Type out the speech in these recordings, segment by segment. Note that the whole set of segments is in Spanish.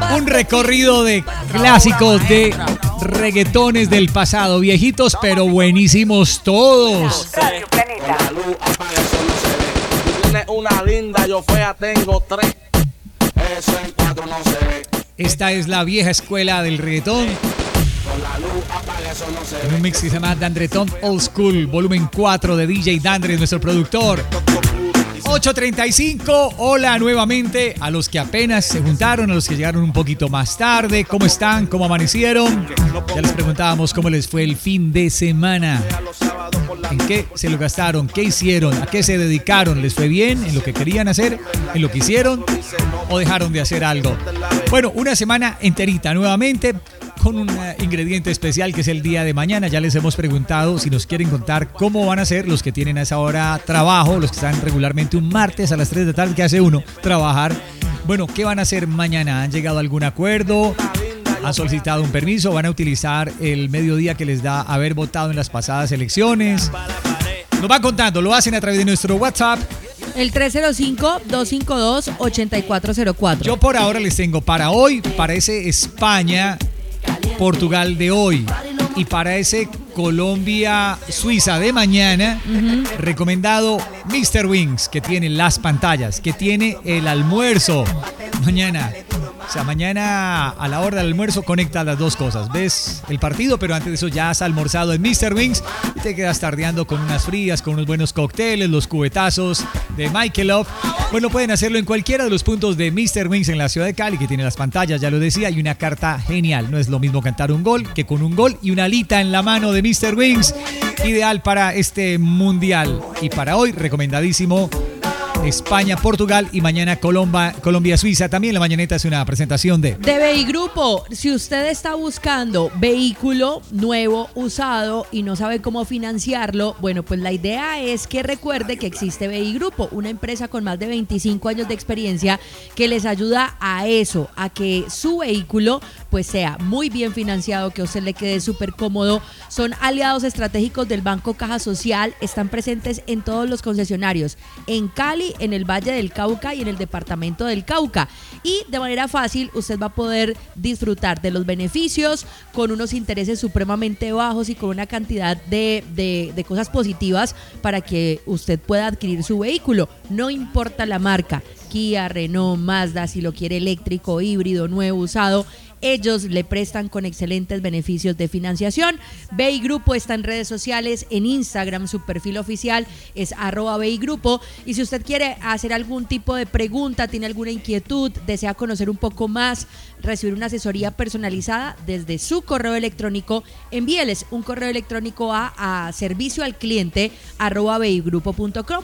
Un recorrido de clásicos de reggaetones del pasado, viejitos pero buenísimos todos. Radio Planeta. La luz apaga, eso no se ve. Tú tienes una linda, yo fea tengo tres. Eso en cuatro no se ve. Esta es la vieja escuela del reggaetón. Con la luz apaga, eso no se En ve. un mix que se llama Dandretón Old School, volumen 4 de DJ Dandre, nuestro productor. 8:35, hola nuevamente a los que apenas se juntaron, a los que llegaron un poquito más tarde. ¿Cómo están? ¿Cómo amanecieron? Ya les preguntábamos cómo les fue el fin de semana. ¿En qué se lo gastaron? ¿Qué hicieron? ¿A qué se dedicaron? ¿Les fue bien en lo que querían hacer? ¿En lo que hicieron? ¿O dejaron de hacer algo? Bueno, una semana enterita nuevamente, con un ingrediente especial que es el día de mañana. Ya les hemos preguntado si nos quieren contar cómo van a ser los que tienen a esa hora trabajo, los que están regularmente un martes a las 3 de la tarde, que hace uno trabajar. Bueno, ¿qué van a hacer mañana? ¿Han llegado a algún acuerdo? ¿Han solicitado un permiso? ¿Van a utilizar el mediodía que les da haber votado en las pasadas elecciones? Nos van contando, lo hacen a través de nuestro WhatsApp. El 305-252-8404. Yo por ahora les tengo para hoy, para ese España Portugal de hoy y para ese Colombia-Suiza de mañana, recomendado Mr. Wings, que tiene las pantallas, que tiene el almuerzo mañana. O sea, mañana a la hora del almuerzo conecta las dos cosas. Ves el partido, pero antes de eso ya has almorzado en Mr. Wings y te quedas tardeando con unas frías, con unos buenos cócteles, los cubetazos de Michelob. Bueno, pueden hacerlo en cualquiera de los puntos de Mr. Wings en la ciudad de Cali, que tiene las pantallas, ya lo decía, y una carta genial. No es lo mismo cantar un gol que con un gol y una alita en la mano de Mr. Wings. Ideal para este mundial. Y para hoy, recomendadísimo España, Portugal y mañana Colombia, Suiza. También la mañaneta es una presentación de BI Grupo. Si usted está buscando vehículo nuevo, usado y no sabe cómo financiarlo, bueno, pues la idea es que recuerde que existe BI Grupo, una empresa con más de 25 años de experiencia que les ayuda a eso, a que su vehículo pues sea muy bien financiado, que a usted le quede súper cómodo. Son aliados estratégicos del Banco Caja Social, están presentes en todos los concesionarios, en Cali, en el Valle del Cauca y en el departamento del Cauca. Y de manera fácil usted va a poder disfrutar de los beneficios con unos intereses supremamente bajos y con una cantidad de cosas positivas para que usted pueda adquirir su vehículo. No importa la marca, Kia, Renault, Mazda, si lo quiere eléctrico, híbrido, nuevo, usado, ellos le prestan con excelentes beneficios de financiación. BI Grupo está en redes sociales, en Instagram su perfil oficial es @BI Grupo, y si usted quiere hacer algún tipo de pregunta, tiene alguna inquietud, desea conocer un poco más, recibir una asesoría personalizada desde su correo electrónico, envíeles un correo electrónico a servicioalcliente@bigrupo.com,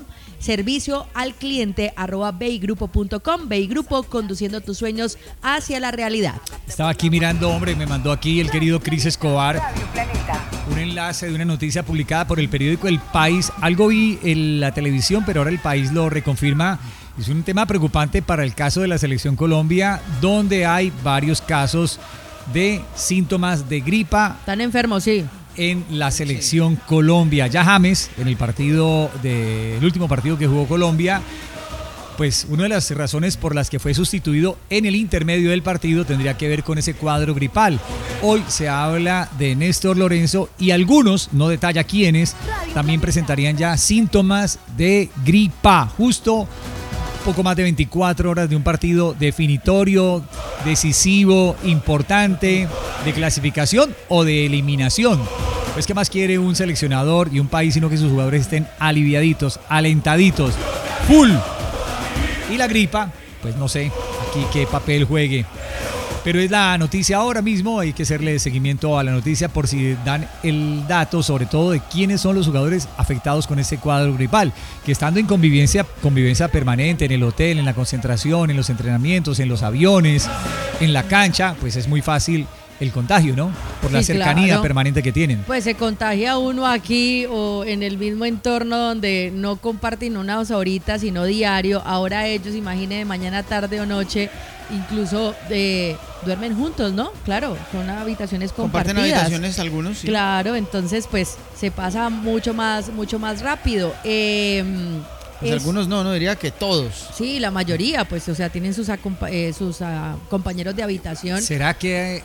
servicioalcliente@bigrupo.com. BI Grupo, conduciendo tus sueños hacia la realidad. Estaba aquí mirando, hombre, me mandó aquí el querido Cris Escobar Radio Planeta. un enlace de una noticia publicada por el periódico El País. Algo vi en la televisión, pero ahora El País lo reconfirma. Es un tema preocupante para el caso de la Selección Colombia, donde hay varios casos de síntomas de gripa. Están enfermos, sí. En la Selección Colombia. Ya James, en el último partido que jugó Colombia, pues una de las razones por las que fue sustituido en el intermedio del partido tendría que ver con ese cuadro gripal. Hoy se habla de Néstor Lorenzo y algunos, no detalla quiénes, también presentarían ya síntomas de gripa. Justo poco más de 24 horas de un partido definitorio, decisivo, importante, de clasificación o de eliminación. Pues, ¿qué más quiere un seleccionador y un país sino que sus jugadores estén aliviaditos, alentaditos, full? Y la gripa, pues no sé aquí qué papel juegue. Pero es la noticia ahora mismo, hay que hacerle seguimiento a la noticia por si dan el dato, sobre todo de quiénes son los jugadores afectados con este cuadro gripal, que estando en convivencia permanente en el hotel, en la concentración, en los entrenamientos, en los aviones, en la cancha, pues es muy fácil el contagio, ¿no? Por la cercanía claro, permanente que tienen. Pues se contagia uno aquí o en el mismo entorno donde no comparten unas horitas, sino diario. Ahora ellos, imagínense, mañana, tarde o noche, incluso duermen juntos, ¿no? Claro, son habitaciones compartidas. Comparten habitaciones algunos, sí. Claro, entonces pues se pasa mucho más rápido. Pues algunos no diría que todos. Sí, la mayoría, pues, o sea, tienen sus compañeros de habitación. ¿Será que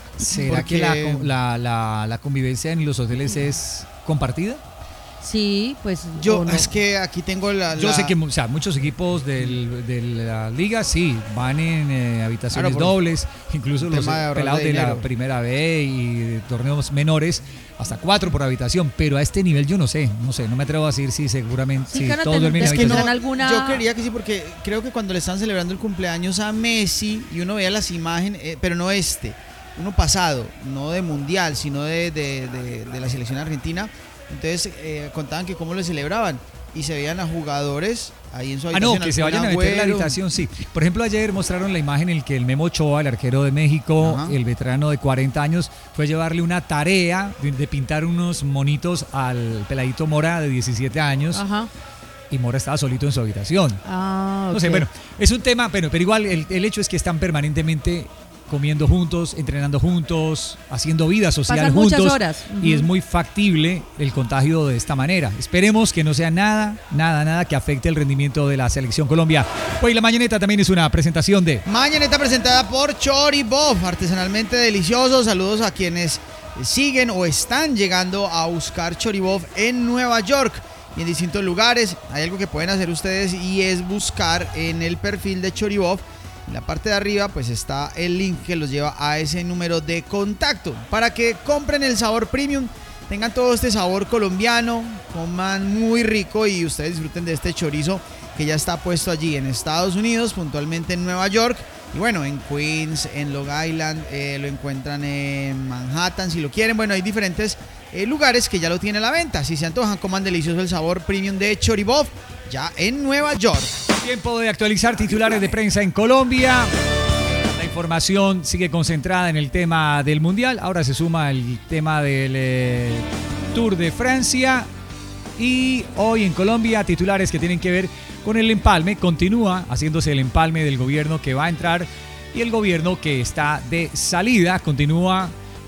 la convivencia en los hoteles es compartida? Sí, pues yo es que aquí tengo yo sé que muchos equipos de la liga sí van en habitaciones dobles, incluso los pelados de la primera B y de torneos menores hasta 4 por habitación, pero a este nivel yo no sé, no me atrevo a decir si seguramente sí, todos duermen en habitación. Yo creería que sí, porque creo que cuando le están celebrando el cumpleaños a Messi y uno veía las imágenes, pero no uno pasado, no de mundial, sino de la selección argentina. Entonces contaban que cómo lo celebraban y se veían a jugadores ahí en su habitación. Que se vayan a meter en la habitación, sí. Por ejemplo, ayer mostraron la imagen en la que el Memo Ochoa, el arquero de México, el veterano de 40 años, fue a llevarle una tarea de pintar unos monitos al peladito Mora de 17 años. Ajá. Y Mora estaba solito en su habitación. Okay. No sé, bueno, es un tema, pero igual el hecho es que están permanentemente comiendo juntos, entrenando juntos, haciendo vida social pasan juntos. Muchas horas. Y es muy factible el contagio de esta manera. Esperemos que no sea nada que afecte el rendimiento de la selección Colombia. Hoy la mañaneta también es una presentación de... Mañaneta presentada por Choribov, artesanalmente delicioso. Saludos a quienes siguen o están llegando a buscar Choribov en Nueva York y en distintos lugares. Hay algo que pueden hacer ustedes y es buscar en el perfil de Choribov. En la parte de arriba pues está el link que los lleva a ese número de contacto para que compren el sabor premium, tengan todo este sabor colombiano, coman muy rico y ustedes disfruten de este chorizo que ya está puesto allí en Estados Unidos, puntualmente en Nueva York y bueno, en Queens, en Long Island, lo encuentran en Manhattan si lo quieren. Bueno, hay diferentes lugares que ya lo tienen a la venta. Si se antojan, coman delicioso el sabor premium de Choribov ya en Nueva York. Tiempo de actualizar titulares de prensa en Colombia. La información sigue concentrada en el tema del Mundial. Ahora se suma el tema del Tour de Francia. Y hoy en Colombia, titulares que tienen que ver con el empalme. Continúa haciéndose el empalme del gobierno que va a entrar y el gobierno que está de salida. Continúa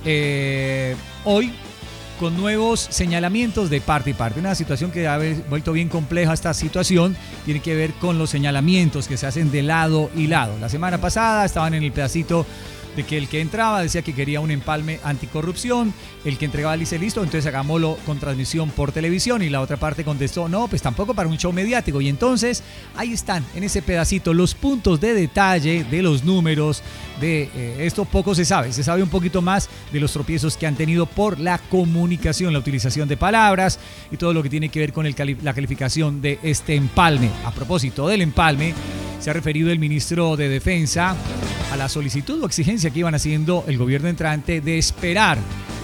hoy con nuevos señalamientos de parte y parte. Una situación que ha vuelto bien compleja esta situación, tiene que ver con los señalamientos que se hacen de lado y lado. La semana pasada estaban en el pedacito de que el que entraba decía que quería un empalme anticorrupción, el que entregaba dice listo, entonces hagámoslo con transmisión por televisión y la otra parte contestó no, pues tampoco para un show mediático y entonces ahí están en ese pedacito los puntos de detalle de los números de esto poco se sabe un poquito más de los tropiezos que han tenido por la comunicación, la utilización de palabras y todo lo que tiene que ver con la calificación de este empalme. A propósito del empalme, se ha referido el ministro de Defensa a la solicitud o exigencia que iban haciendo el gobierno entrante de esperar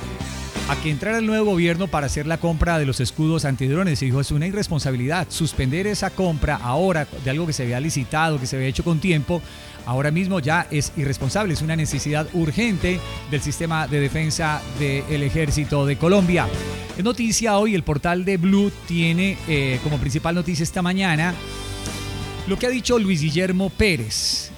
a que entrara el nuevo gobierno para hacer la compra de los escudos antidrones. Y dijo, es una irresponsabilidad suspender esa compra ahora de algo que se había licitado, que se había hecho con tiempo. Ahora mismo ya es irresponsable, es una necesidad urgente del sistema de defensa del Ejército de Colombia. En noticia hoy, el portal de Blue tiene como principal noticia esta mañana lo que ha dicho Luis Guillermo Pérez.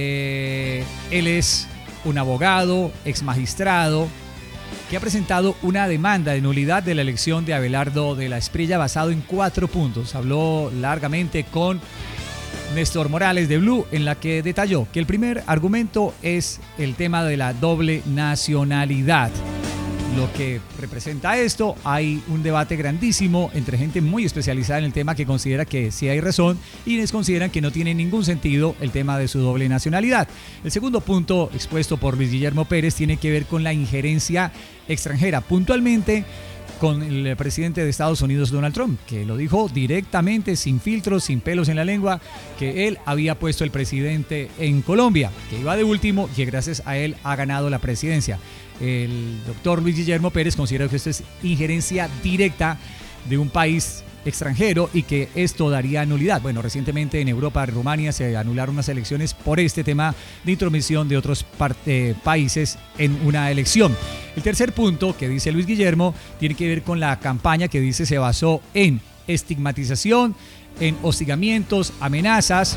Él es un abogado, ex magistrado, que ha presentado una demanda de nulidad de la elección de Abelardo de la Espriella basado en 4 puntos. Habló largamente con Néstor Morales de Blue, en la que detalló que el primer argumento es el tema de la doble nacionalidad. Lo que representa esto, hay un debate grandísimo entre gente muy especializada en el tema que considera que sí hay razón y quienes consideran que no tiene ningún sentido el tema de su doble nacionalidad. El segundo punto expuesto por Luis Guillermo Pérez tiene que ver con la injerencia extranjera, puntualmente con el presidente de Estados Unidos, Donald Trump, que lo dijo directamente, sin filtros, sin pelos en la lengua, que él había puesto el presidente en Colombia, que iba de último y que gracias a él ha ganado la presidencia. El doctor Luis Guillermo Pérez considera que esto es injerencia directa de un país extranjero y que esto daría nulidad. Bueno, recientemente en Europa, en Rumania, se anularon unas elecciones por este tema de intromisión de otros países en una elección. El tercer punto que dice Luis Guillermo tiene que ver con la campaña que dice se basó en estigmatización, en hostigamientos, amenazas,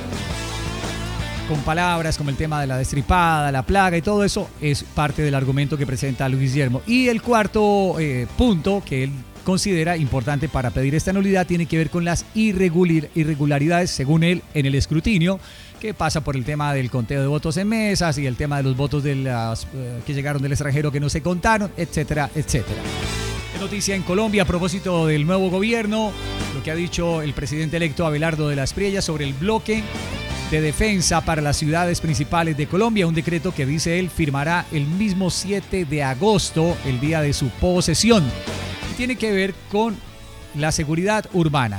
con palabras como el tema de la destripada, la plaga y todo eso es parte del argumento que presenta Luis Guillermo. Y el cuarto punto que él considera importante para pedir esta nulidad tiene que ver con las irregularidades, según él, en el escrutinio, que pasa por el tema del conteo de votos en mesas y el tema de los votos de que llegaron del extranjero que no se contaron, etcétera, etcétera. Noticia en Colombia a propósito del nuevo gobierno, lo que ha dicho el presidente electo Abelardo de las Priellas sobre el bloque de defensa para las ciudades principales de Colombia, un decreto que, dice él, firmará el mismo 7 de agosto, el día de su posesión. Y tiene que ver con la seguridad urbana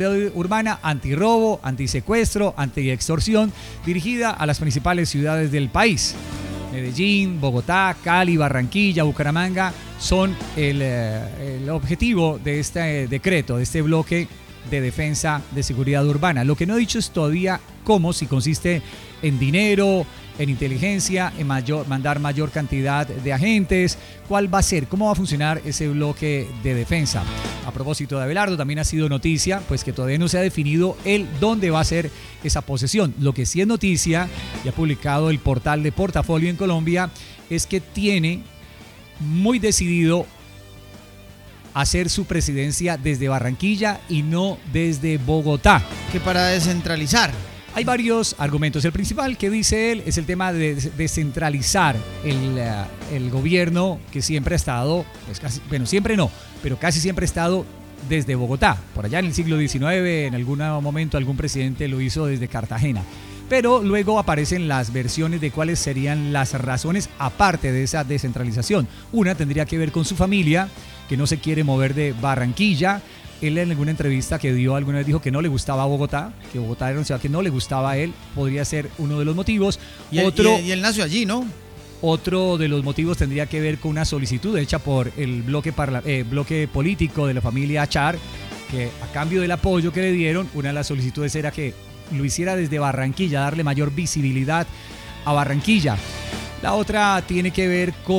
antirrobo, antisecuestro, antiextorsión, dirigida a las principales ciudades del país. Medellín, Bogotá, Cali, Barranquilla, Bucaramanga son el objetivo de este decreto, de este bloque de defensa de seguridad urbana. Lo que no he dicho es todavía cómo, si consiste en dinero, en inteligencia, en mandar mayor cantidad de agentes, cuál va a ser, cómo va a funcionar ese bloque de defensa. A propósito de Abelardo, también ha sido noticia, pues que todavía no se ha definido dónde va a ser esa posesión. Lo que sí es noticia, y ha publicado el portal de Portafolio en Colombia, es que tiene muy decidido hacer su presidencia desde Barranquilla y no desde Bogotá. Que para descentralizar. Hay varios argumentos. El principal que dice él es el tema de descentralizar el gobierno, que siempre ha estado, pues casi, bueno, siempre no, pero casi siempre ha estado desde Bogotá. Por allá en el siglo XIX, en algún momento algún presidente lo hizo desde Cartagena. Pero luego aparecen las versiones de cuáles serían las razones aparte de esa descentralización. Una tendría que ver con su familia, que no se quiere mover de Barranquilla. Él en alguna entrevista que dio alguna vez dijo que no le gustaba Bogotá, que Bogotá era una ciudad que no le gustaba a él, podría ser uno de los motivos. Y él nació allí, ¿no? Otro de los motivos tendría que ver con una solicitud hecha por el bloque político de la familia Char, que a cambio del apoyo que le dieron, una de las solicitudes era que lo hiciera desde Barranquilla, darle mayor visibilidad a Barranquilla. La otra tiene que ver con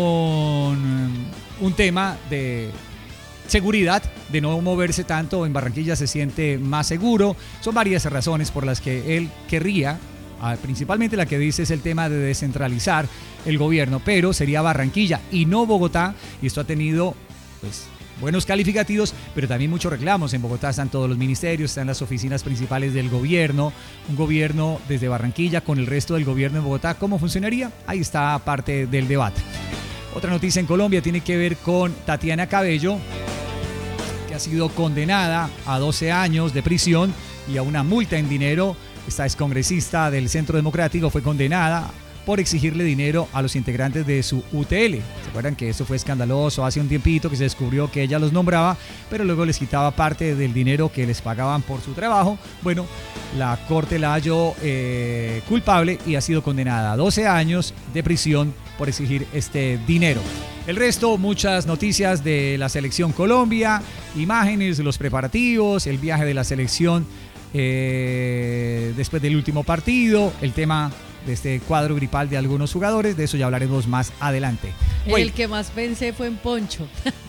un tema de seguridad, de no moverse tanto. En Barranquilla se siente más seguro. Son varias razones por las que él querría, principalmente la que dice es el tema de descentralizar el gobierno, pero sería Barranquilla y no Bogotá, y esto ha tenido pues buenos calificativos, pero también muchos reclamos. En Bogotá están todos los ministerios, están las oficinas principales del gobierno, un gobierno desde Barranquilla con el resto del gobierno en Bogotá, ¿cómo funcionaría? Ahí está parte del debate. Otra noticia en Colombia tiene que ver con Tatiana Cabello, que ha sido condenada a 12 años de prisión y a una multa en dinero. Esta excongresista del Centro Democrático fue condenada por exigirle dinero a los integrantes de su UTL. ¿Se acuerdan que eso fue escandaloso hace un tiempito, que se descubrió que ella los nombraba, pero luego les quitaba parte del dinero que les pagaban por su trabajo? Bueno, la Corte la halló culpable y ha sido condenada a 12 años de prisión por exigir este dinero. El resto, muchas noticias de la selección Colombia, imágenes de los preparativos, el viaje de la selección después del último partido, el tema de este cuadro gripal de algunos jugadores, de eso ya hablaremos más adelante. El que más pensé fue en Poncho.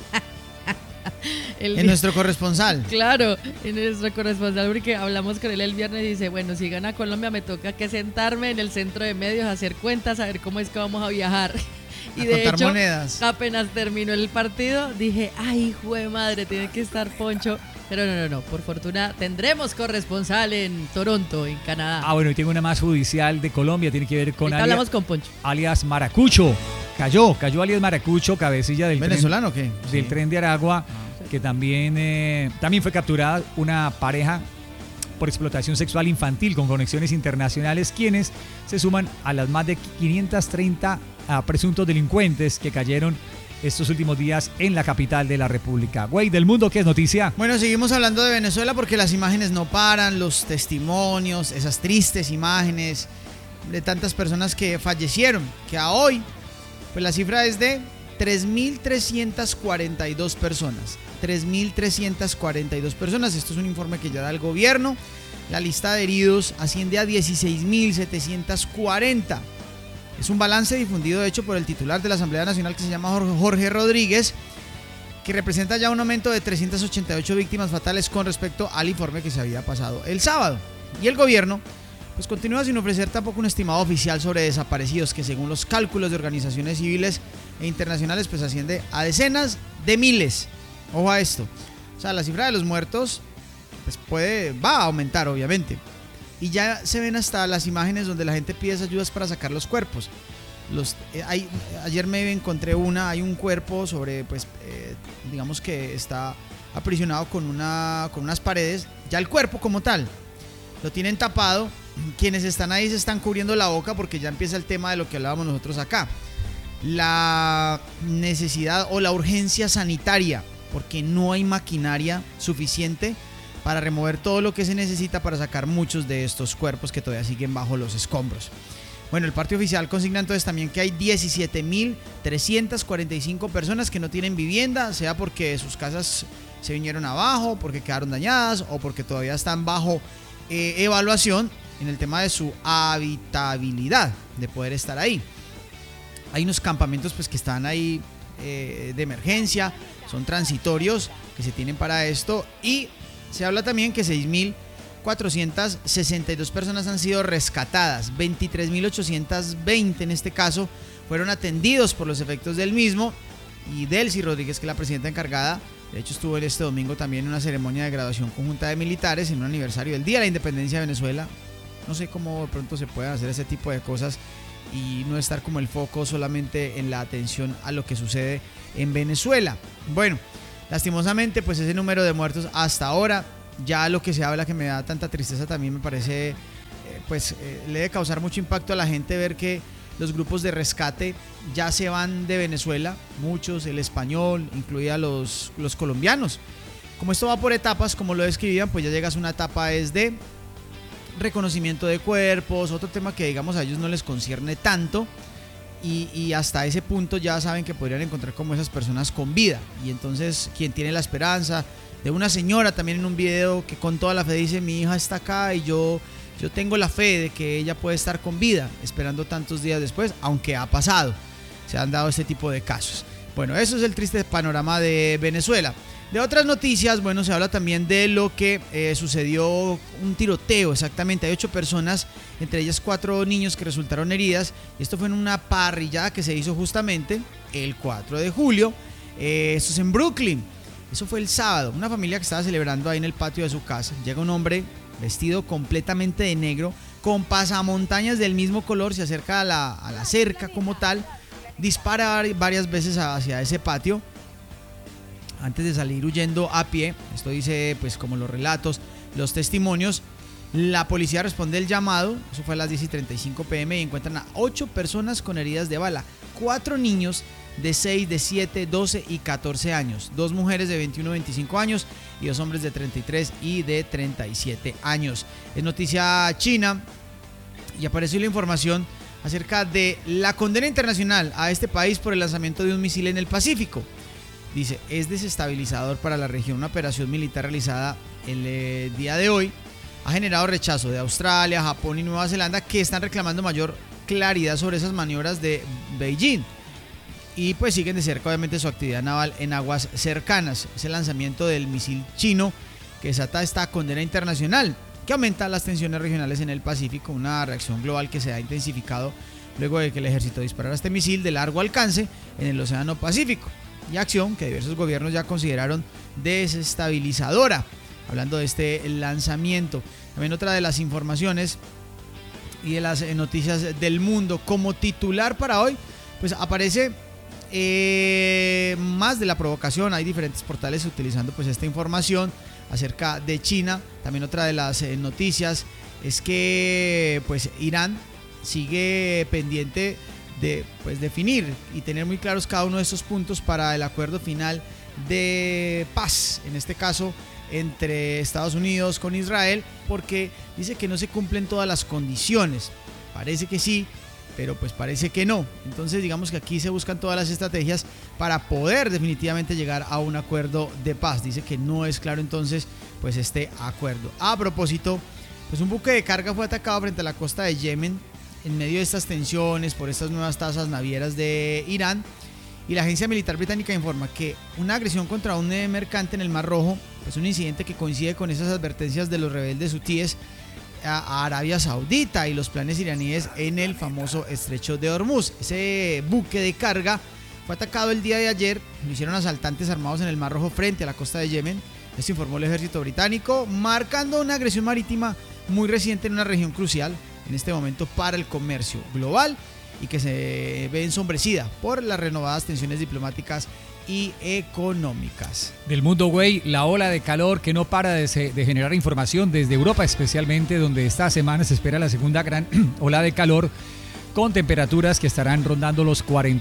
En nuestro corresponsal. Claro, en nuestro corresponsal, porque hablamos con él el viernes y dice, bueno, si gana Colombia me toca que sentarme en el centro de medios a hacer cuentas, a ver cómo es que vamos a viajar. Y de hecho, monedas. Apenas terminó el partido, dije, ay, hijo de madre, tiene que estar Poncho. Pero no, por fortuna tendremos corresponsal en Toronto, en Canadá. Bueno, y tengo una más judicial de Colombia, tiene que ver con hablamos con Poncho. Alias Maracucho. Cayó alias Maracucho, cabecilla del ¿venezolano tren, qué? del tren de Aragua, que también fue capturada una pareja por explotación sexual infantil con conexiones internacionales, quienes se suman a las más de 530 presuntos delincuentes que cayeron estos últimos días en la capital de la República. Güey, del mundo, ¿qué es noticia? Bueno, seguimos hablando de Venezuela porque las imágenes no paran, los testimonios, esas tristes imágenes de tantas personas que fallecieron, que a hoy, pues la cifra es de 3.342 personas. 3.342 personas. Esto es un informe que ya da el gobierno. La lista de heridos asciende a 16.740. Es un balance difundido, de hecho, por el titular de la Asamblea Nacional, que se llama Jorge Rodríguez, que representa ya un aumento de 388 víctimas fatales con respecto al informe que se había pasado el sábado. Y el gobierno pues continúa sin ofrecer tampoco un estimado oficial sobre desaparecidos, que según los cálculos de organizaciones civiles e internacionales pues asciende a decenas de miles. Ojo a esto. O sea, la cifra de los muertos pues va a aumentar, obviamente. Y ya se ven hasta las imágenes donde la gente pide ayudas para sacar los cuerpos. Ayer me encontré hay un cuerpo sobre, digamos que está aprisionado con unas paredes. Ya el cuerpo como tal lo tienen tapado. Quienes están ahí se están cubriendo la boca porque ya empieza el tema de lo que hablábamos nosotros acá. La necesidad o la urgencia sanitaria, porque no hay maquinaria suficiente para remover todo lo que se necesita para sacar muchos de estos cuerpos que todavía siguen bajo los escombros. Bueno, el parte oficial consigna entonces también que hay 17.345 personas que no tienen vivienda, sea porque sus casas se vinieron abajo, porque quedaron dañadas o porque todavía están bajo evaluación en el tema de su habitabilidad, de poder estar ahí. Hay unos campamentos pues que están ahí de emergencia, son transitorios que se tienen para esto, y se habla también que 6.462 personas han sido rescatadas, 23.820 en este caso fueron atendidos por los efectos del mismo, y Delcy Rodríguez, que es la presidenta encargada, de hecho estuvo este domingo también en una ceremonia de graduación conjunta de militares en un aniversario del Día de la Independencia de Venezuela. No sé cómo de pronto se pueden hacer ese tipo de cosas y no estar como el foco solamente en la atención a lo que sucede en Venezuela. Bueno, lastimosamente pues ese número de muertos hasta ahora, ya lo que se habla, que me da tanta tristeza también, me parece le debe causar mucho impacto a la gente ver que los grupos de rescate ya se van de Venezuela, muchos, el español, incluida los colombianos. Como esto va por etapas, como lo describían, pues ya llegas a una etapa de reconocimiento de cuerpos, otro tema que digamos a ellos no les concierne tanto, y hasta ese punto ya saben que podrían encontrar como esas personas con vida, y entonces quien tiene la esperanza de una señora también en un video que con toda la fe dice: mi hija está acá y yo tengo la fe de que ella puede estar con vida, esperando tantos días después, aunque ha pasado, se han dado este tipo de casos. Bueno, eso es el triste panorama de Venezuela. De otras noticias, bueno, se habla también de lo que sucedió, un tiroteo exactamente. Hay 8 personas, entre ellas 4 niños que resultaron heridas. Esto fue en una parrillada que se hizo justamente el 4 de julio. Esto es en Brooklyn. Eso fue el sábado. Una familia que estaba celebrando ahí en el patio de su casa. Llega un hombre vestido completamente de negro, con pasamontañas del mismo color, se acerca a la cerca como tal, dispara varias veces hacia ese patio antes de salir huyendo a pie. Esto dice pues como los relatos, los testimonios. La policía responde el llamado, eso fue a las 10:35 p.m. y encuentran a 8 personas con heridas de bala, 4 niños de 6, de 7, 12 y 14 años, 2 mujeres de 21 y 25 años y 2 hombres de 33 y de 37 años. Es noticia china y apareció la información acerca de la condena internacional a este país por el lanzamiento de un misil en el Pacífico. Dice, es desestabilizador para la región. Una operación militar realizada el día de hoy ha generado rechazo de Australia, Japón y Nueva Zelanda, que están reclamando mayor claridad sobre esas maniobras de Beijing. Y pues siguen de cerca obviamente su actividad naval en aguas cercanas. Es el lanzamiento del misil chino que desata esta condena internacional, que aumenta las tensiones regionales en el Pacífico, una reacción global que se ha intensificado luego de que el ejército disparara este misil de largo alcance en el Océano Pacífico, y acción que diversos gobiernos ya consideraron desestabilizadora. Hablando de este lanzamiento, también otra de las informaciones y de las noticias del mundo, como titular para hoy, pues aparece más de la provocación. Hay diferentes portales utilizando pues esta información acerca de China. También otra de las noticias es que pues Irán sigue pendiente de pues definir y tener muy claros cada uno de estos puntos para el acuerdo final de paz, en este caso entre Estados Unidos con Israel, porque dice que no se cumplen todas las condiciones. Parece que sí, pero pues parece que no. Entonces digamos que aquí se buscan todas las estrategias para poder definitivamente llegar a un acuerdo de paz. Dice que no es claro entonces pues este acuerdo. A propósito, pues un buque de carga fue atacado frente a la costa de Yemen en medio de estas tensiones por estas nuevas tasas navieras de Irán, y la agencia militar británica informa que una agresión contra un mercante en el Mar Rojo es un incidente que coincide con esas advertencias de los rebeldes hutíes a Arabia Saudita y los planes iraníes en el famoso estrecho de Hormuz. Ese buque de carga fue atacado el día de ayer. Lo hicieron asaltantes armados en el Mar Rojo frente a la costa de Yemen. Esto informó el ejército británico, marcando una agresión marítima muy reciente en una región crucial en este momento para el comercio global y que se ve ensombrecida por las renovadas tensiones diplomáticas y económicas. Del mundo, güey, la ola de calor que no para de generar información desde Europa, especialmente donde esta semana se espera la segunda gran ola de calor, con temperaturas que estarán rondando los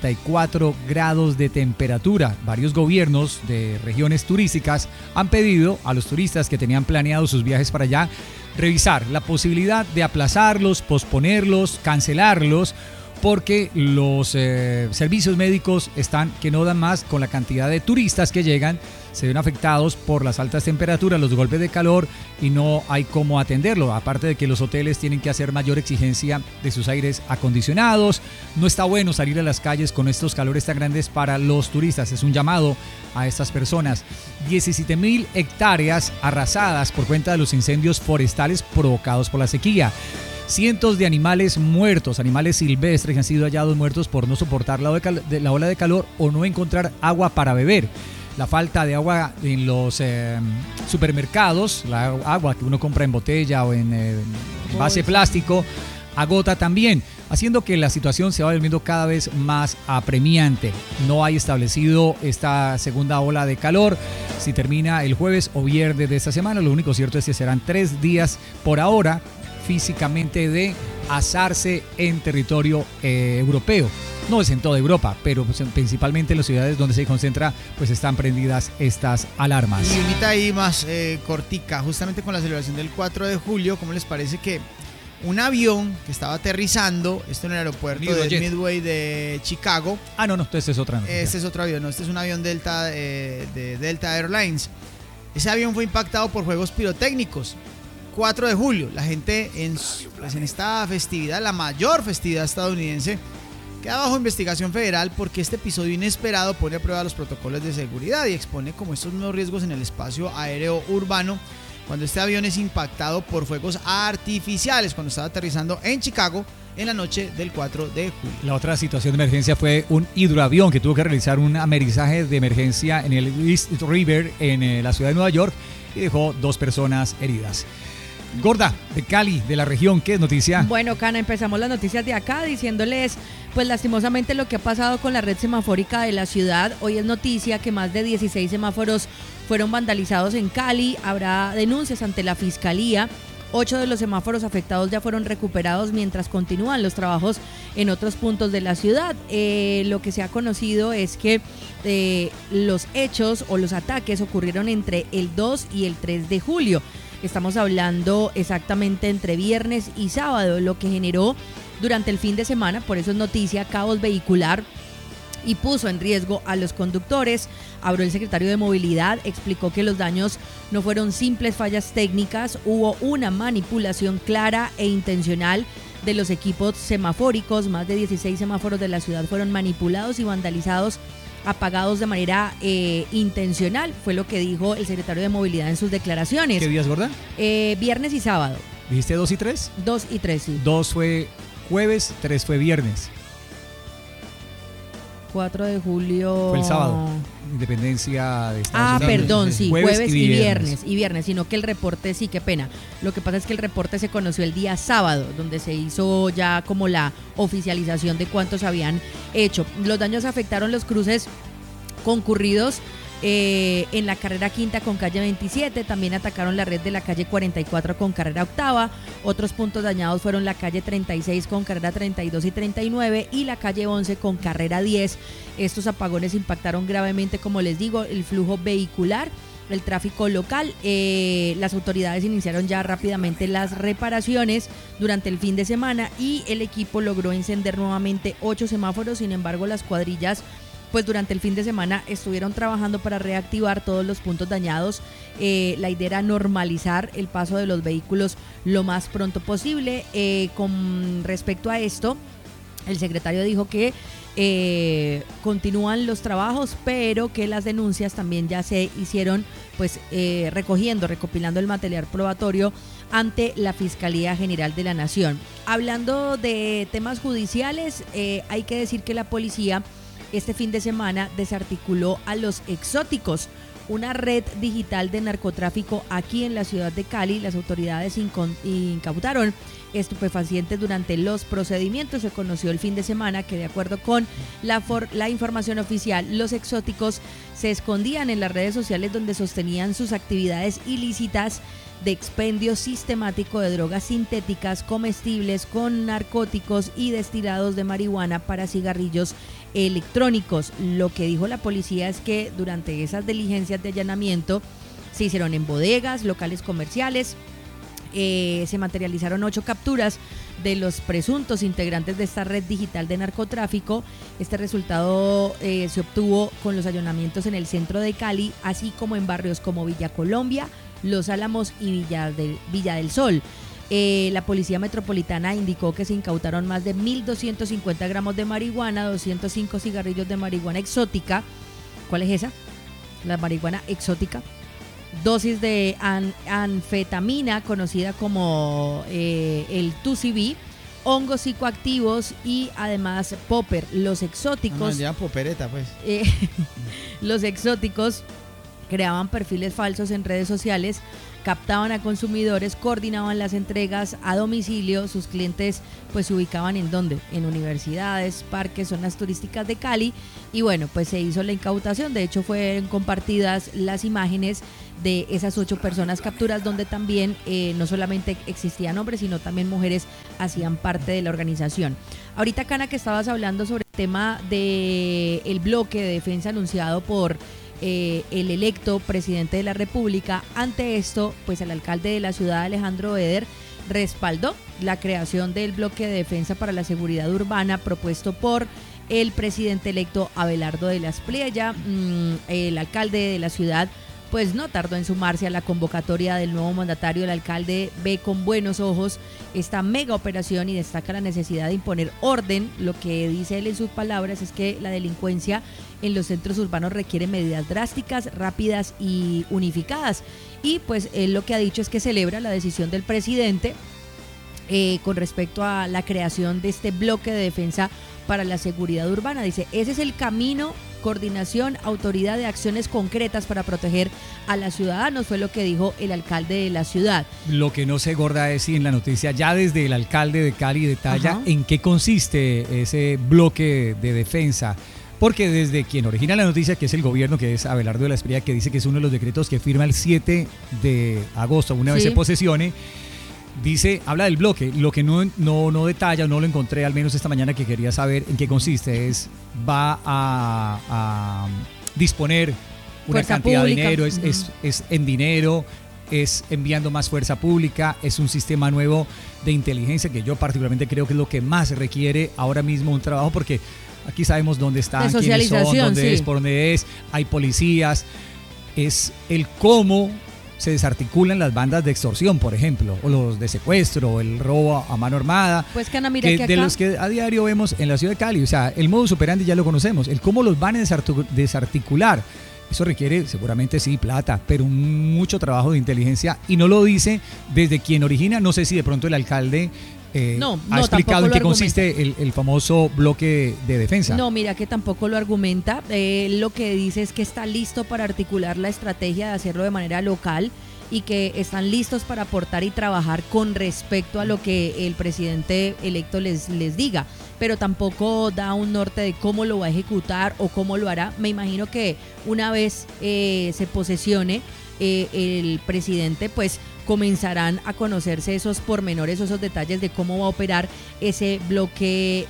44 grados de temperatura. Varios gobiernos de regiones turísticas han pedido a los turistas que tenían planeado sus viajes para allá revisar la posibilidad de aplazarlos, posponerlos, cancelarlos, porque los servicios médicos están que no dan más con la cantidad de turistas que llegan, se ven afectados por las altas temperaturas, los golpes de calor y no hay cómo atenderlo. Aparte de que los hoteles tienen que hacer mayor exigencia de sus aires acondicionados, no está bueno salir a las calles con estos calores tan grandes para los turistas. Es un llamado a estas personas. 17.000 hectáreas arrasadas por cuenta de los incendios forestales provocados por la sequía. Cientos de animales muertos, animales silvestres que han sido hallados muertos por no soportar la ola de calor o no encontrar agua para beber. La falta de agua en los supermercados, la agua que uno compra en botella o en base plástico, agota también, haciendo que la situación se vaya volviendo cada vez más apremiante. No hay establecido esta segunda ola de calor, si termina el jueves o viernes de esta semana. Lo único cierto es que serán 3 días por ahora físicamente de asarse en territorio europeo. No es en toda Europa, pero principalmente en las ciudades donde se concentra, pues están prendidas estas alarmas. Y unita ahí más cortica, justamente con la celebración del 4 de julio, ¿cómo les parece que un avión que estaba aterrizando, esto en el aeropuerto de Midway de Chicago? Ah, no, este es otra noticia. Este es otro avión, no, este es un avión Delta de Delta Airlines. Ese avión fue impactado por fuegos pirotécnicos. 4 de julio, la gente en esta festividad, la mayor festividad estadounidense, queda bajo investigación federal porque este episodio inesperado pone a prueba los protocolos de seguridad y expone como estos nuevos riesgos en el espacio aéreo urbano cuando este avión es impactado por fuegos artificiales cuando estaba aterrizando en Chicago en la noche del 4 de julio. La otra situación de emergencia fue un hidroavión que tuvo que realizar un amerizaje de emergencia en el East River en la ciudad de Nueva York y dejó 2 personas heridas. Gorda, de Cali, de la región, ¿qué es noticia? Bueno, Cana, empezamos las noticias de acá diciéndoles, pues lastimosamente lo que ha pasado con la red semafórica de la ciudad. Hoy es noticia que más de 16 semáforos fueron vandalizados en Cali. Habrá denuncias ante la fiscalía. 8 de los semáforos afectados ya fueron recuperados mientras continúan los trabajos en otros puntos de la ciudad. Lo que se ha conocido es que los hechos o los ataques ocurrieron entre el 2 y el 3 de julio. Estamos hablando exactamente entre viernes y sábado, lo que generó durante el fin de semana, por eso es noticia, caos vehicular y puso en riesgo a los conductores. Habló el secretario de Movilidad, explicó que los daños no fueron simples fallas técnicas, hubo una manipulación clara e intencional de los equipos semafóricos. Más de 16 semáforos de la ciudad fueron manipulados y vandalizados, apagados de manera intencional, fue lo que dijo el secretario de Movilidad en sus declaraciones. ¿Qué días, Gorda? Viernes y sábado. ¿Dijiste 2 y 3? 2 y 3, sí. 2 fue jueves, 3 fue viernes. 4 de julio... Fue el sábado, independencia de Estados Unidos. Perdón, sí, jueves y viernes, sino que el reporte, sí, qué pena. Lo que pasa es que el reporte se conoció el día sábado, donde se hizo ya como la oficialización de cuántos habían hecho. Los daños afectaron los cruces concurridos en la carrera quinta con calle 27, también atacaron la red de la calle 44 con carrera octava. Otros puntos dañados fueron la calle 36 con carrera 32 y 39 y la calle 11 con carrera 10. Estos apagones impactaron gravemente, como les digo, el flujo vehicular, el tráfico local. Las autoridades iniciaron ya rápidamente las reparaciones durante el fin de semana y el equipo logró encender nuevamente 8 semáforos. Sin embargo, las cuadrillas pues durante el fin de semana estuvieron trabajando para reactivar todos los puntos dañados. La idea era normalizar el paso de los vehículos lo más pronto posible. Con respecto a esto, el secretario dijo que continúan los trabajos, pero que las denuncias también ya se hicieron, pues recopilando el material probatorio ante la Fiscalía General de la Nación. Hablando de temas judiciales, hay que decir que la policía este fin de semana desarticuló a Los Exóticos, una red digital de narcotráfico aquí en la ciudad de Cali. Las autoridades incautaron estupefacientes durante los procedimientos. Se conoció el fin de semana que, de acuerdo con la información oficial, Los Exóticos se escondían en las redes sociales donde sostenían sus actividades ilícitas de expendio sistemático de drogas sintéticas, comestibles con narcóticos y destilados de marihuana para cigarrillos electrónicos. Lo que dijo la policía es que durante esas diligencias de allanamiento se hicieron en bodegas, locales comerciales. Se materializaron 8 capturas de los presuntos integrantes de esta red digital de narcotráfico. Este resultado se obtuvo con los allanamientos en el centro de Cali, así como en barrios como Villa Colombia, Los Álamos y Villa del Sol. La Policía Metropolitana indicó que se incautaron más de 1.250 gramos de marihuana, 205 cigarrillos de marihuana exótica. ¿Cuál es esa? La marihuana exótica. Dosis de anfetamina, conocida como el 2CB, hongos psicoactivos y además popper. Los exóticos... ya popereta, pues. Los exóticos creaban perfiles falsos en redes sociales, captaban a consumidores, coordinaban las entregas a domicilio. Sus clientes pues se ubicaban ¿en dónde? En universidades, parques, zonas turísticas de Cali. Y bueno, pues se hizo la incautación. De hecho, fueron compartidas las imágenes de esas 8 personas capturadas, donde también no solamente existían hombres, sino también mujeres hacían parte de la organización. Ahorita, Cana, que estabas hablando sobre el tema del bloque de defensa anunciado por el electo presidente de la República. Ante esto, pues el alcalde de la ciudad, Alejandro Eder, respaldó la creación del bloque de defensa para la seguridad urbana propuesto por el presidente electo Abelardo de la Espriella. El alcalde de la ciudad pues no tardó en sumarse a la convocatoria del nuevo mandatario. El alcalde ve con buenos ojos esta mega operación y destaca la necesidad de imponer orden. Lo que dice él en sus palabras es que la delincuencia en los centros urbanos requiere medidas drásticas, rápidas y unificadas. Y pues él lo que ha dicho es que celebra la decisión del presidente con respecto a la creación de este bloque de defensa para la seguridad urbana. Dice, ese es el camino: coordinación, autoridad de acciones concretas para proteger a los ciudadanos, fue lo que dijo el alcalde de la ciudad. Lo que no se gorda es si en la noticia ya desde el alcalde de Cali detalla en qué consiste ese bloque de defensa. Porque desde quien origina la noticia, que es el gobierno, que es Abelardo de la Espriella, que dice que es uno de los decretos que firma el 7 de agosto, una vez se posesione, dice, habla del bloque. Lo que no detalla, no lo encontré al menos esta mañana, que quería saber en qué consiste, va a disponer una fuerza cantidad pública. De dinero, es en dinero, es enviando más fuerza pública, es un sistema nuevo de inteligencia que yo particularmente creo que es lo que más requiere ahora mismo un trabajo, porque aquí sabemos dónde están, quiénes son, dónde es, por dónde es, hay policías, es el cómo se desarticulan las bandas de extorsión, por ejemplo, o los de secuestro, el robo a mano armada, pues Cana, mira que acá, de los que a diario vemos en la ciudad de Cali. O sea, el modus operandi ya lo conocemos, el cómo los van a desarticular. Eso requiere seguramente sí plata, pero mucho trabajo de inteligencia, y no lo dice desde quien origina. No sé si de pronto el alcalde ha explicado en qué consiste el famoso bloque de defensa. No, mira que tampoco lo argumenta. Lo que dice es que está listo para articular la estrategia de hacerlo de manera local y que están listos para aportar y trabajar con respecto a lo que el presidente electo les diga, pero tampoco da un norte de cómo lo va a ejecutar o cómo lo hará. Me imagino que una vez se posesione el presidente, pues comenzarán a conocerse esos pormenores, esos detalles de cómo va a operar ese bloque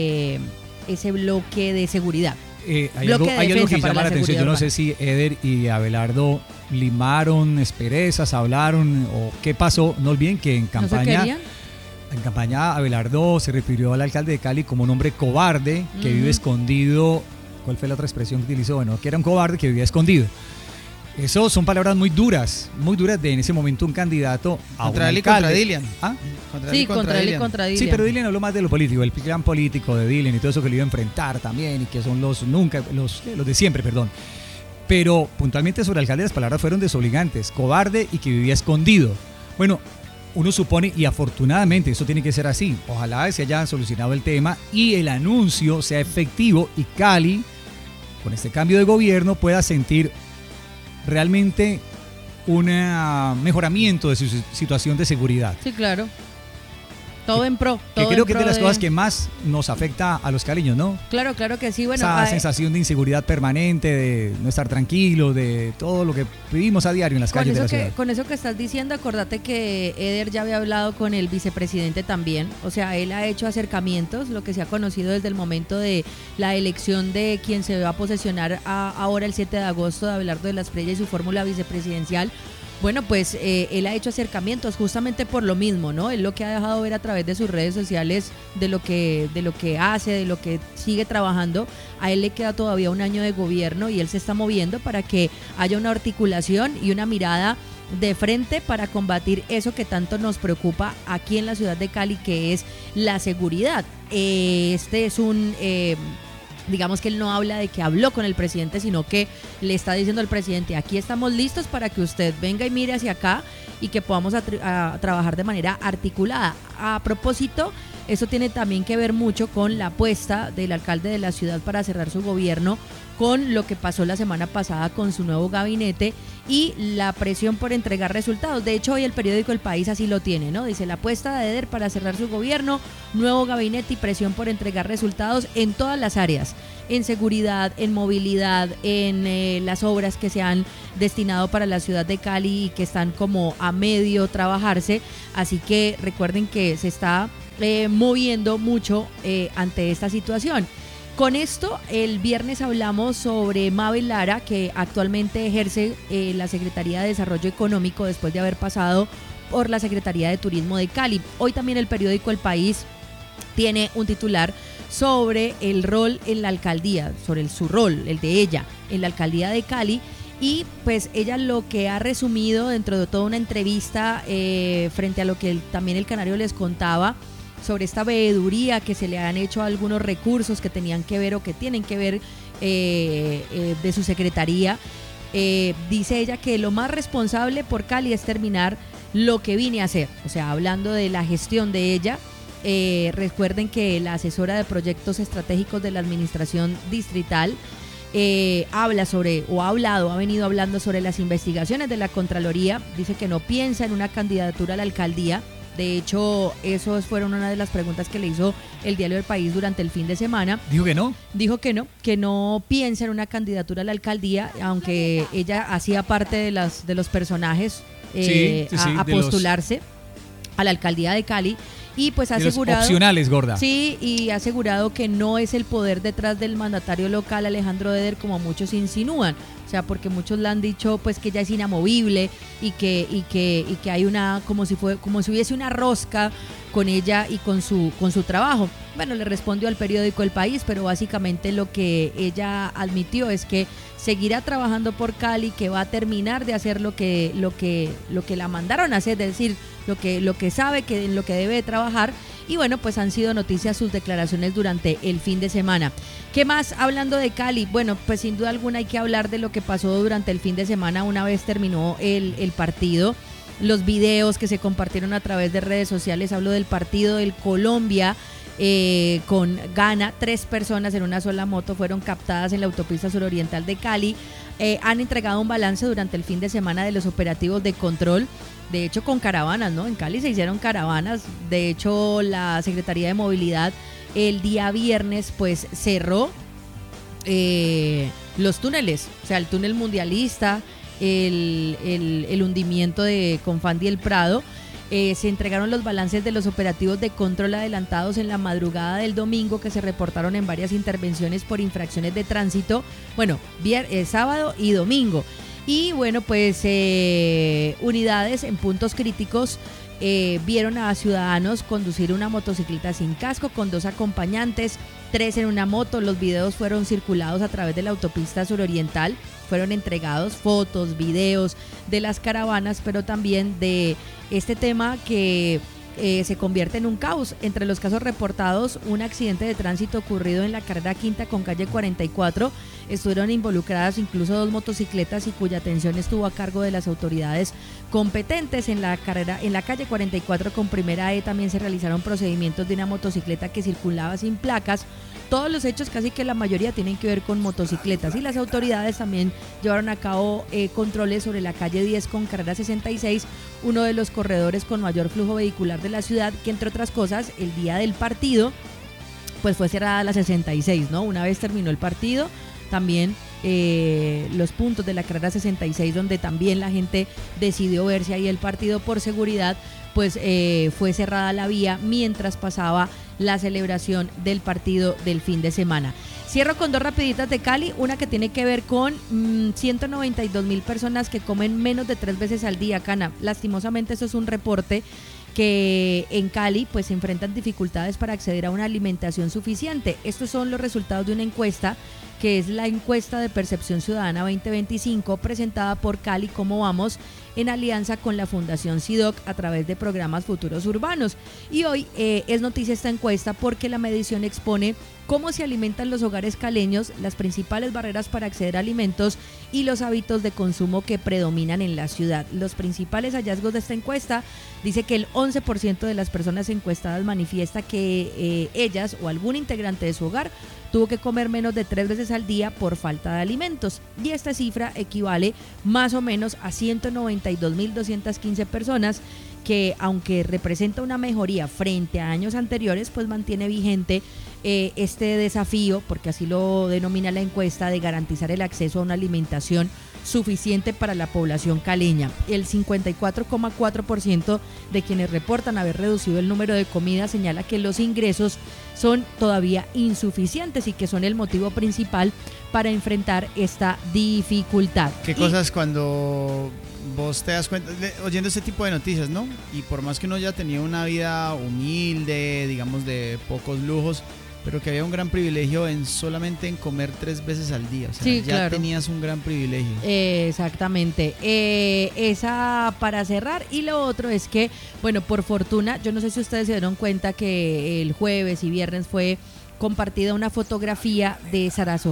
de seguridad. Hay algo que llama la atención. Yo no sé si Eder y Abelardo limaron asperezas, hablaron o qué pasó. No olviden que en campaña Abelardo se refirió al alcalde de Cali como un hombre cobarde que vive escondido. ¿Cuál fue la otra expresión que utilizó? Bueno, que era un cobarde que vivía escondido. Eso son palabras muy duras de en ese momento un candidato a contra un él alcalde. Y contra Dilian. Contra él y contra Dilian. Sí, pero Dilian habló más de lo político, el plan político de Dilian y todo eso que le iba a enfrentar también, y que son los de siempre, perdón. Pero puntualmente sobre el alcalde las palabras fueron desobligantes: cobarde y que vivía escondido. Bueno, uno supone, y afortunadamente eso tiene que ser así, ojalá se haya solucionado el tema y el anuncio sea efectivo y Cali, con este cambio de gobierno, pueda sentir realmente un mejoramiento de su situación de seguridad. Sí, claro. Todo en pro. Que creo que es de las cosas que más nos afecta a los caleños, ¿no? Claro que sí. Bueno, esa sensación de inseguridad permanente, de no estar tranquilo, de todo lo que vivimos a diario en las calles de la ciudad. Con eso que estás diciendo, acordate que Eder ya había hablado con el vicepresidente también. O sea, él ha hecho acercamientos, lo que se ha conocido desde el momento de la elección de quien se va a posesionar ahora el 7 de agosto, de Abelardo de la Espriella y su fórmula vicepresidencial. Bueno, pues él ha hecho acercamientos justamente por lo mismo, ¿no? Él lo que ha dejado ver a través de sus redes sociales de lo que hace, de lo que sigue trabajando. A él le queda todavía un año de gobierno y él se está moviendo para que haya una articulación y una mirada de frente para combatir eso que tanto nos preocupa aquí en la ciudad de Cali, que es la seguridad. Este es un... digamos que él no habla de que habló con el presidente, sino que le está diciendo al presidente, aquí estamos listos para que usted venga y mire hacia acá y que podamos a trabajar de manera articulada. A propósito, eso tiene también que ver mucho con la apuesta del alcalde de la ciudad para cerrar su gobierno, con lo que pasó la semana pasada con su nuevo gabinete y la presión por entregar resultados. De hecho, hoy el periódico El País así lo tiene, ¿no? Dice, la apuesta de Eder para cerrar su gobierno, nuevo gabinete y presión por entregar resultados en todas las áreas, en seguridad, en movilidad, en las obras que se han destinado para la ciudad de Cali y que están como a medio trabajarse. Así que recuerden que se está moviendo mucho ante esta situación. Con esto, el viernes hablamos sobre Mabel Lara, que actualmente ejerce la Secretaría de Desarrollo Económico después de haber pasado por la Secretaría de Turismo de Cali. Hoy también el periódico El País tiene un titular sobre el rol en la alcaldía, sobre su rol, el de ella, en la alcaldía de Cali. Y pues ella lo que ha resumido dentro de toda una entrevista frente a lo que también el Canario les contaba, sobre esta veeduría que se le han hecho a algunos recursos que tenían que ver o que tienen que ver de su secretaría. Dice ella que lo más responsable por Cali es terminar lo que vine a hacer. O sea, hablando de la gestión de ella, recuerden que la asesora de proyectos estratégicos de la administración distrital ha venido hablando sobre las investigaciones de la Contraloría. Dice que no piensa en una candidatura a la alcaldía. De hecho, esos fueron una de las preguntas que le hizo el diario El País durante el fin de semana. ¿Dijo que no? Dijo que no piensa en una candidatura a la alcaldía, aunque ella hacía parte de los personajes a postularse a la alcaldía de Cali. Y pues ha asegurado, los opcionales, gorda. Sí, y ha asegurado que no es el poder detrás del mandatario local Alejandro Eder, como muchos insinúan. O sea, porque muchos le han dicho pues que ella es inamovible y que hay una como si hubiese una rosca con ella y con su trabajo. Bueno, le respondió al periódico El País, pero básicamente lo que ella admitió es que seguirá trabajando por Cali, que va a terminar de hacer lo que la mandaron a hacer, es decir, lo que sabe que en lo que debe de trabajar. Y bueno, pues han sido noticias sus declaraciones durante el fin de semana. ¿Qué más hablando de Cali? Bueno, pues sin duda alguna hay que hablar de lo que pasó durante el fin de semana una vez terminó el partido. Los videos que se compartieron a través de redes sociales, hablo del partido del Colombia con Ghana. 3 personas en una sola moto fueron captadas en la autopista suroriental de Cali. Han entregado un balance durante el fin de semana de los operativos de control. De hecho, con caravanas, ¿no? En Cali se hicieron caravanas. De hecho, la Secretaría de Movilidad el día viernes pues cerró los túneles. O sea, el túnel Mundialista, el hundimiento de Confandi El Prado. Se entregaron los balances de los operativos de control adelantados en la madrugada del domingo, que se reportaron en varias intervenciones por infracciones de tránsito, bueno, sábado y domingo. Y bueno, pues unidades en puntos críticos vieron a ciudadanos conducir una motocicleta sin casco con 2 acompañantes, 3 en una moto. Los videos fueron circulados a través de la autopista suroriental. Fueron entregados fotos, videos de las caravanas, pero también de este tema que se convierte en un caos. Entre los casos reportados, un accidente de tránsito ocurrido en la carrera quinta con calle 44. Estuvieron involucradas incluso 2 motocicletas y cuya atención estuvo a cargo de las autoridades competentes. En la calle 44 con primera E también se realizaron procedimientos de una motocicleta que circulaba sin placas. Todos los hechos, casi que la mayoría, tienen que ver con motocicletas, y las autoridades también llevaron a cabo controles sobre la calle 10 con carrera 66, uno de los corredores con mayor flujo vehicular de la ciudad, que entre otras cosas, el día del partido, pues fue cerrada la 66, ¿no? Una vez terminó el partido, también los puntos de la carrera 66, donde también la gente decidió verse ahí el partido por seguridad, pues fue cerrada la vía mientras pasaba la celebración del partido del fin de semana. Cierro con 2 rapiditas de Cali, una que tiene que ver con 192,000 personas que comen menos de 3 veces al día, Cana. Lastimosamente eso es un reporte que en Cali pues se enfrentan dificultades para acceder a una alimentación suficiente. Estos son los resultados de una encuesta que es la encuesta de Percepción Ciudadana 2025 presentada por Cali Cómo Vamos en alianza con la Fundación SIDOC a través de programas Futuros Urbanos. Y hoy es noticia esta encuesta porque la medición expone cómo se alimentan los hogares caleños, las principales barreras para acceder a alimentos y los hábitos de consumo que predominan en la ciudad. Los principales hallazgos de esta encuesta dice que el 11% de las personas encuestadas manifiesta que ellas o algún integrante de su hogar tuvo que comer menos de 3 veces al día por falta de alimentos, y esta cifra equivale más o menos a 192,215 personas, que aunque representa una mejoría frente a años anteriores, pues mantiene vigente este desafío, porque así lo denomina la encuesta, de garantizar el acceso a una alimentación suficiente para la población caleña. El 54,4% de quienes reportan haber reducido el número de comidas señala que los ingresos son todavía insuficientes y que son el motivo principal para enfrentar esta dificultad. ¿Qué cosas cuando vos te das cuenta, oyendo este tipo de noticias, ¿no? Y por más que uno ya tenía una vida humilde, digamos de pocos lujos, pero que había un gran privilegio solamente en comer 3 veces al día. O sea, sí, ya claro, tenías un gran privilegio. Exactamente. Esa para cerrar. Y lo otro es que, bueno, por fortuna, yo no sé si ustedes se dieron cuenta que el jueves y viernes fue compartida una fotografía de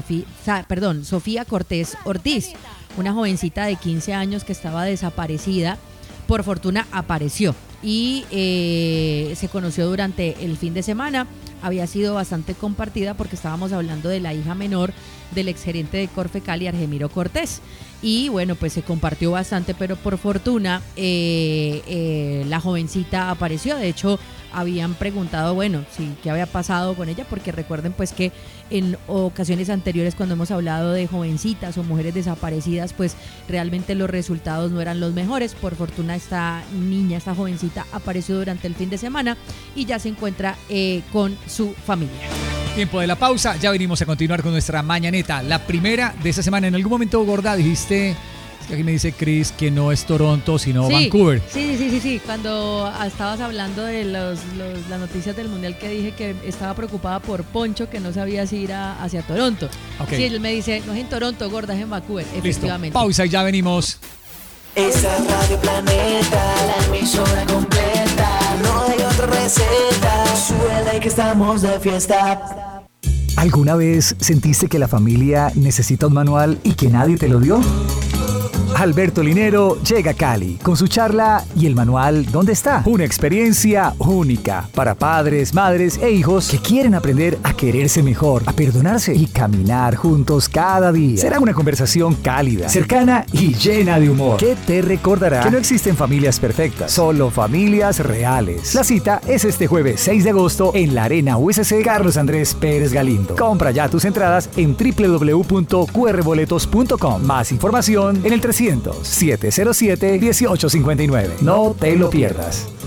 Sofía Cortés Ortiz, una jovencita de 15 años que estaba desaparecida. Por fortuna apareció y se conoció durante el fin de semana. Había sido bastante compartida porque estábamos hablando de la hija menor del exgerente de Corfe Cali, Argemiro Cortés. Y bueno, pues se compartió bastante, pero por fortuna la jovencita apareció. De hecho, habían preguntado, bueno, sí, qué había pasado con ella, porque recuerden pues que en ocasiones anteriores, cuando hemos hablado de jovencitas o mujeres desaparecidas, pues realmente los resultados no eran los mejores. Por fortuna esta jovencita apareció durante el fin de semana y ya se encuentra con su familia. Tiempo de la pausa, ya venimos a continuar con nuestra mañaneta, la primera de esta semana. En algún momento, Gorda, dijiste, es que aquí me dice Chris que no es Toronto, sino Vancouver. Sí, cuando estabas hablando de las noticias del Mundial, que dije que estaba preocupada por Poncho, que no sabía si ir hacia Toronto. Okay. Sí, él me dice, no es en Toronto, Gorda, es en Vancouver, efectivamente. Listo, pausa y ya venimos. Esa es Radio Planeta, la emisora completa. No hay otra receta, suele que estamos de fiesta. ¿Alguna vez sentiste que la familia necesita un manual y que nadie te lo dio? Alberto Linero llega a Cali con su charla ¿Y el manual dónde está? Una experiencia única para padres, madres e hijos que quieren aprender a quererse mejor, a perdonarse y caminar juntos cada día. Será una conversación cálida, cercana y llena de humor, que te recordará que no existen familias perfectas, solo familias reales. La cita es este jueves 6 de agosto en la Arena USC Carlos Andrés Pérez Galindo. Compra ya tus entradas en www.qrboletos.com. Más información en el 300-707-1859. No te lo pierdas.